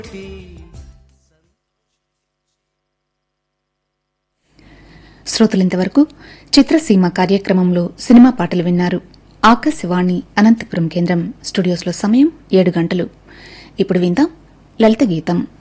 శ్రోతలింతవరకు చిత్రసీమ కార్యక్రమంలో సినిమా పాటలు విన్నారు. ఆకాశవాణి అనంతపురం కేంద్రం స్టూడియోస్లో సమయం 7 గంటలు. ఇప్పుడు విందాం లలిత గీతం.